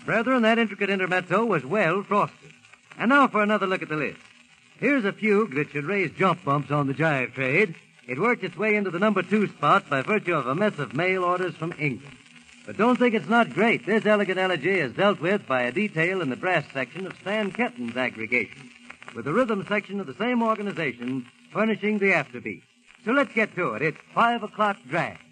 Brethren, that intricate intermezzo was well frosted. And now for another look at the list. Here's a fugue that should raise jump bumps on the jive trade. It worked its way into the number 2 spot by virtue of a mess of mail orders from England. But don't think it's not great. This elegant elegy is dealt with by a detail in the brass section of Stan Kenton's aggregation, with the rhythm section of the same organization furnishing the afterbeat. So let's get to it. It's 5 o'clock drag.